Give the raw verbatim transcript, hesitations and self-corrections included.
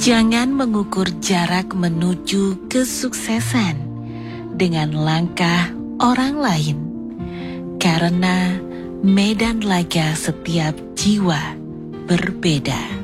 Jangan mengukur jarak menuju kesuksesan dengan langkah orang lain, karena medan laga setiap jiwa berbeda.